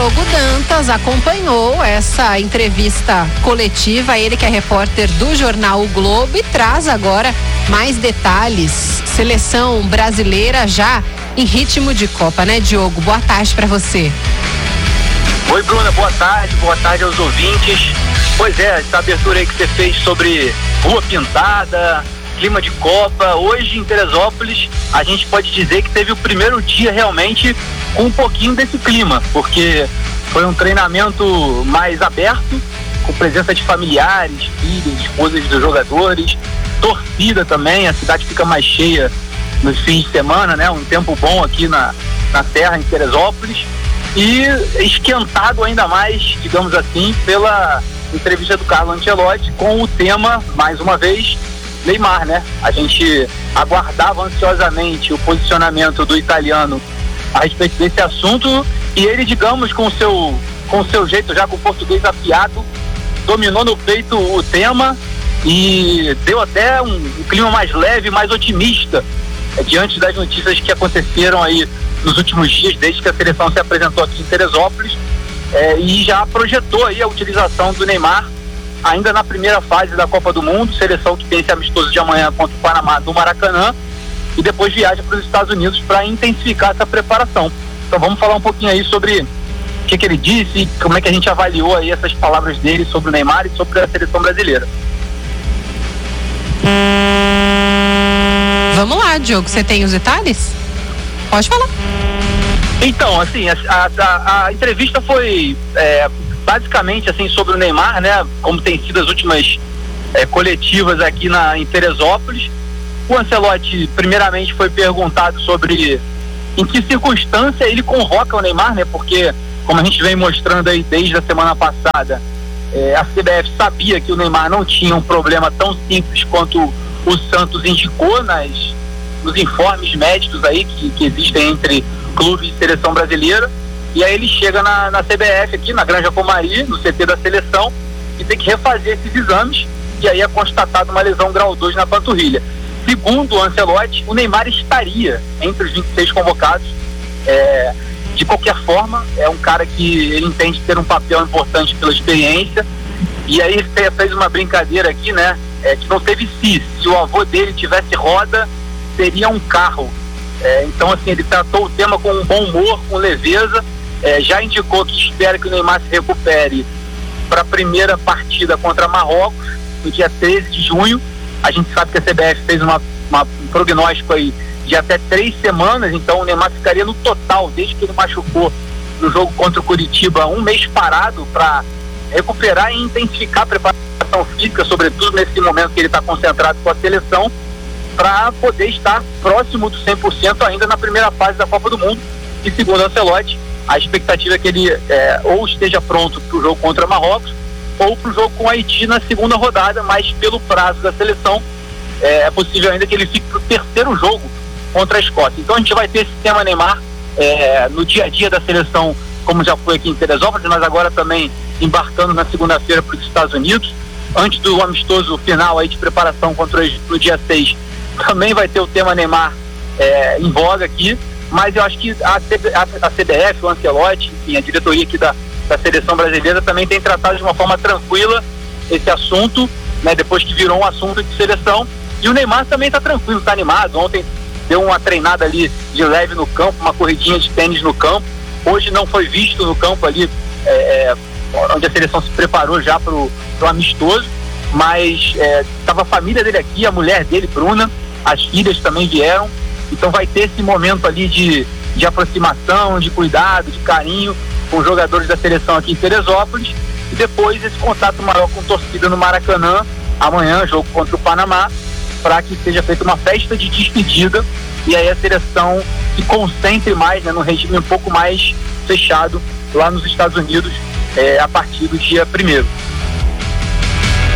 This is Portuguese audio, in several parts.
Diogo Dantas acompanhou essa entrevista coletiva, ele que é repórter do jornal O Globo, e traz agora mais detalhes. Seleção brasileira já em ritmo de Copa, né, Diogo? Boa tarde para você. Oi, Bruna, boa tarde aos ouvintes. Pois é, essa abertura aí que você fez sobre rua pintada, clima de Copa. Hoje em Teresópolis a gente pode dizer que teve o primeiro dia realmente com um pouquinho desse clima, porque foi um treinamento mais aberto, com presença de familiares, filhos, esposas dos jogadores, torcida também. A cidade fica mais cheia nos fins de semana, né? Um tempo bom aqui na Serra, em Teresópolis, e esquentado ainda mais, digamos assim, pela entrevista do Carlo Ancelotti com o tema, mais uma vez, Neymar, né? A gente aguardava ansiosamente o posicionamento do italiano a respeito desse assunto, e ele, digamos, com o seu jeito, já com o português afiado, dominou no peito o tema e deu até um clima mais leve, mais otimista, diante das notícias que aconteceram aí nos últimos dias, desde que a seleção se apresentou aqui em Teresópolis, e já projetou aí a utilização do Neymar ainda na primeira fase da Copa do Mundo, seleção que tem esse amistoso de amanhã contra o Panamá no Maracanã, e depois viaja para os Estados Unidos para intensificar essa preparação. Então vamos falar um pouquinho aí sobre o que ele disse, como é que a gente avaliou aí essas palavras dele sobre o Neymar e sobre a seleção brasileira. Vamos lá, Diogo, você tem os detalhes? Pode falar. Então, assim, a entrevista foi basicamente assim sobre o Neymar, né? Como tem sido as últimas coletivas aqui em Teresópolis. O Ancelotti, primeiramente, foi perguntado sobre em que circunstância ele convoca o Neymar, né? Porque, como a gente vem mostrando aí desde a semana passada, a CBF sabia que o Neymar não tinha um problema tão simples quanto o Santos indicou nos informes médicos aí que existem entre clube e seleção brasileira. E aí ele chega na CBF aqui, na Granja Comari, no CT da seleção, e tem que refazer esses exames, e aí é constatado uma lesão grau 2 na panturrilha. Segundo o Ancelotti, o Neymar estaria entre os 26 convocados. De qualquer forma, é um cara que ele entende ter um papel importante pela experiência, e aí ele fez uma brincadeira aqui, né? Que não teve se o avô dele tivesse roda, seria um carro. Então, assim, ele tratou o tema com um bom humor, com leveza, já indicou que espera que o Neymar se recupere para a primeira partida contra Marrocos, no dia 13 de junho. A gente sabe que a CBF fez um prognóstico aí de até 3 semanas, então o Neymar ficaria no total, desde que ele machucou no jogo contra o Curitiba, 1 mês parado para recuperar e intensificar a preparação física, sobretudo nesse momento que ele está concentrado com a seleção, para poder estar próximo do 100% ainda na primeira fase da Copa do Mundo. E segundo o Ancelotti, a expectativa é que ele ou esteja pronto para o jogo contra Marrocos ou para o jogo com Haiti na segunda rodada, mas pelo prazo da seleção é possível ainda que ele fique para o terceiro jogo contra a Escócia. Então a gente vai ter esse tema Neymar no dia a dia da seleção, como já foi aqui em Teresópolis, mas agora também embarcando na segunda-feira para os Estados Unidos, antes do amistoso final aí de preparação contra o Egito no dia 6. Também vai ter o tema Neymar em voga aqui, mas eu acho que a CBF, o Ancelotti, enfim, a diretoria aqui da seleção brasileira também tem tratado de uma forma tranquila esse assunto, né, depois que virou um assunto de seleção. E o Neymar também está tranquilo, está animado. Ontem deu uma treinada ali de leve no campo, uma corridinha de tênis no campo. Hoje não foi visto no campo ali, onde a seleção se preparou já para o amistoso, mas estava a família dele aqui, a mulher dele, Bruna, as filhas também vieram. Então vai ter esse momento ali de aproximação, de cuidado, de carinho com os jogadores da seleção aqui em Teresópolis, e depois esse contato maior com torcida no Maracanã, amanhã, jogo contra o Panamá, para que seja feita uma festa de despedida, e aí a seleção se concentre mais, né, num regime um pouco mais fechado lá nos Estados Unidos, a partir do dia 1º.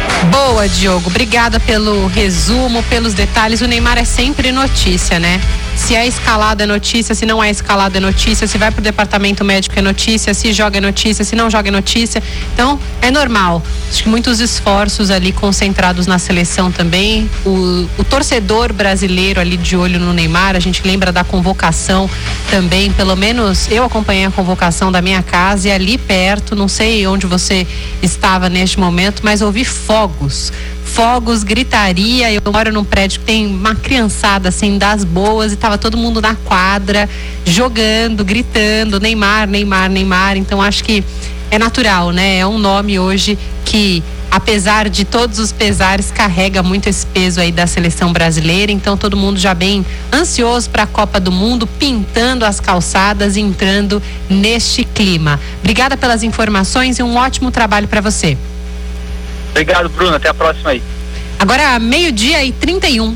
Boa, Diogo, obrigada pelo resumo, pelos detalhes. O Neymar é sempre notícia, né? se é escalado é notícia, se não é escalado é notícia, se vai pro departamento médico é notícia, se joga é notícia, se não joga é notícia. Então, é normal. Acho que muitos esforços ali concentrados na seleção também. O torcedor brasileiro ali de olho no Neymar, a gente lembra da convocação também, pelo menos eu acompanhei a convocação da minha casa e ali perto, não sei onde você estava neste momento, mas ouvi fogos, gritaria. Eu moro num prédio que tem uma criançada assim das boas e tava todo mundo na quadra jogando, gritando Neymar, Neymar, Neymar. Então acho que é natural, né? É um nome hoje que, apesar de todos os pesares, carrega muito esse peso aí da seleção brasileira. Então todo mundo já bem ansioso para a Copa do Mundo, pintando as calçadas e entrando neste clima. Obrigada pelas informações e um ótimo trabalho para você. Obrigado, Bruno. Até a próxima aí. Agora, 12:31.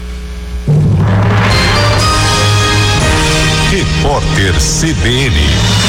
Repórter CBN.